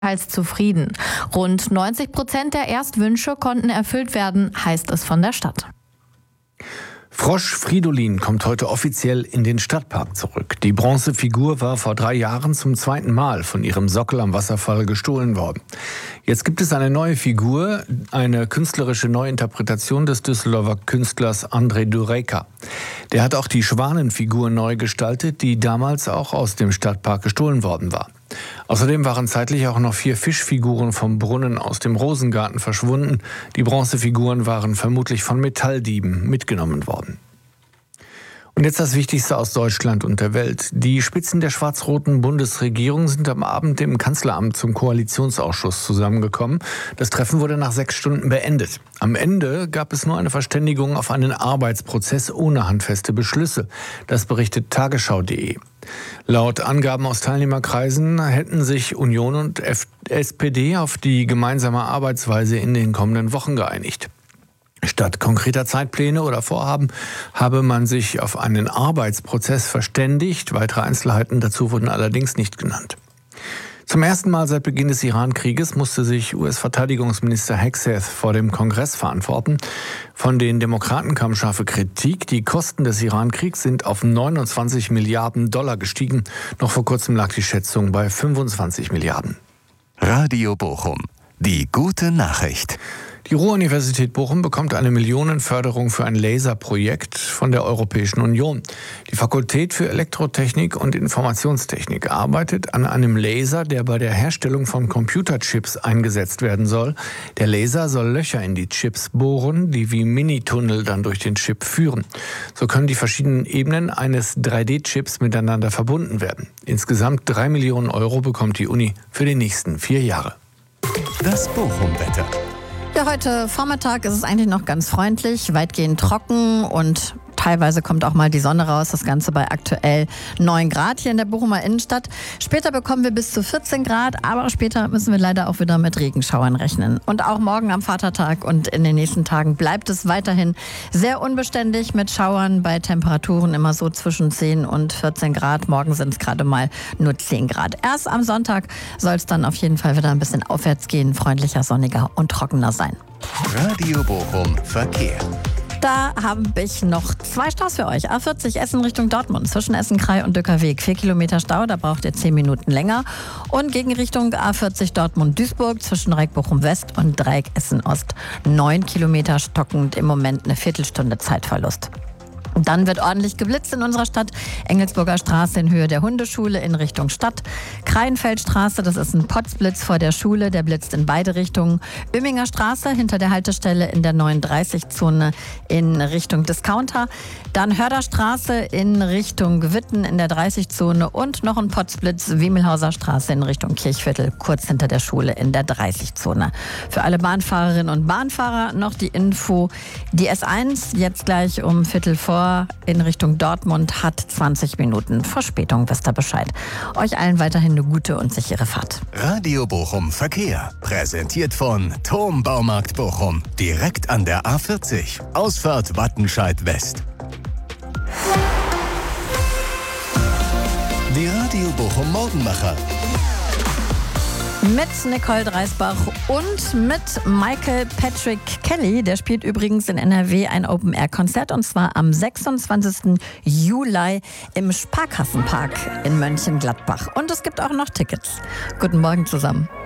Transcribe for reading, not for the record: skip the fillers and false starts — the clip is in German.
zufrieden. Rund 90% der Erstwünsche konnten erfüllt werden, heißt es von der Stadt. Frosch Fridolin kommt heute offiziell in den Stadtpark zurück. Die Bronzefigur war vor 3 Jahren zum 2. Mal von ihrem Sockel am Wasserfall gestohlen worden. Jetzt gibt es eine neue Figur, eine künstlerische Neuinterpretation des Düsseldorfer Künstlers André Durejka. Der hat auch die Schwanenfigur neu gestaltet, die damals auch aus dem Stadtpark gestohlen worden war. Außerdem waren zeitlich auch noch 4 Fischfiguren vom Brunnen aus dem Rosengarten verschwunden. Die Bronzefiguren waren vermutlich von Metalldieben mitgenommen worden. Und jetzt das Wichtigste aus Deutschland und der Welt. Die Spitzen der schwarz-roten Bundesregierung sind am Abend im Kanzleramt zum Koalitionsausschuss zusammengekommen. Das Treffen wurde nach 6 Stunden beendet. Am Ende gab es nur eine Verständigung auf einen Arbeitsprozess ohne handfeste Beschlüsse. Das berichtet Tagesschau.de. Laut Angaben aus Teilnehmerkreisen hätten sich Union und SPD auf die gemeinsame Arbeitsweise in den kommenden Wochen geeinigt. Statt konkreter Zeitpläne oder Vorhaben habe man sich auf einen Arbeitsprozess verständigt. Weitere Einzelheiten dazu wurden allerdings nicht genannt. Zum ersten Mal seit Beginn des Iran-Krieges musste sich US-Verteidigungsminister Hegseth vor dem Kongress verantworten. Von den Demokraten kam scharfe Kritik. Die Kosten des Iran-Kriegs sind auf 29 Milliarden Dollar gestiegen. Noch vor kurzem lag die Schätzung bei 25 Milliarden. Radio Bochum. Die gute Nachricht. Die Ruhr-Universität Bochum bekommt eine Millionenförderung für ein Laserprojekt von der Europäischen Union. Die Fakultät für Elektrotechnik und Informationstechnik arbeitet an einem Laser, der bei der Herstellung von Computerchips eingesetzt werden soll. Der Laser soll Löcher in die Chips bohren, die wie Minitunnel dann durch den Chip führen. So können die verschiedenen Ebenen eines 3D-Chips miteinander verbunden werden. Insgesamt 3 Millionen Euro bekommt die Uni für die nächsten 4 Jahre. Das Bochum-Wetter. Ja, heute Vormittag ist es eigentlich noch ganz freundlich, weitgehend trocken und teilweise kommt auch mal die Sonne raus. Das Ganze bei aktuell 9 Grad hier in der Bochumer Innenstadt. Später bekommen wir bis zu 14 Grad, aber später müssen wir leider auch wieder mit Regenschauern rechnen. Und auch morgen am Vatertag und in den nächsten Tagen bleibt es weiterhin sehr unbeständig mit Schauern bei Temperaturen immer so zwischen 10 und 14 Grad. Morgen sind es gerade mal nur 10 Grad. Erst am Sonntag soll es dann auf jeden Fall wieder ein bisschen aufwärts gehen, freundlicher, sonniger und trockener sein. Radio Bochum Verkehr. Da habe ich noch 2 Staus für euch. A40 Essen Richtung Dortmund zwischen Essen-Krei und Dückerweg. 4 Kilometer Stau, da braucht ihr 10 Minuten länger. Und Gegenrichtung A40 Dortmund-Duisburg zwischen Dreieck Bochum-West und Dreieck Essen-Ost. 9 Kilometer stockend, im Moment eine Viertelstunde Zeitverlust. Dann wird ordentlich geblitzt in unserer Stadt. Engelsburger Straße in Höhe der Hundeschule in Richtung Stadt. Kreienfeldstraße, das ist ein Potzblitz vor der Schule, der blitzt in beide Richtungen. Öminger Straße hinter der Haltestelle in der 39-Zone in Richtung Discounter. Dann Hörderstraße in Richtung Witten in der 30-Zone und noch ein Potzblitz, Wiemelhauser Straße in Richtung Kirchviertel, kurz hinter der Schule in der 30-Zone. Für alle Bahnfahrerinnen und Bahnfahrer noch die Info, die S1 jetzt gleich um Viertel vor in Richtung Dortmund hat 20 Minuten Verspätung, wisst ihr Bescheid. Euch allen weiterhin eine gute und sichere Fahrt. Radio Bochum Verkehr. Präsentiert von Thom Baumarkt Bochum. Direkt an der A40. Ausfahrt Wattenscheid West. Die Radio Bochum Morgenmacher. Mit Nicole Dreisbach und mit Michael Patrick Kelly. Der spielt übrigens in NRW ein Open-Air-Konzert und zwar am 26. Juli im Sparkassenpark in Mönchengladbach. Und es gibt auch noch Tickets. Guten Morgen zusammen.